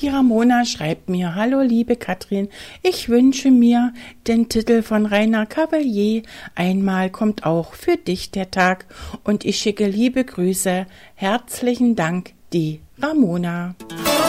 Die Ramona schreibt mir: Hallo liebe Katrin, ich wünsche mir den Titel von Rainer Cavalier, Einmal kommt auch für dich der Tag, und ich schicke liebe Grüße. Herzlichen Dank, die Ramona.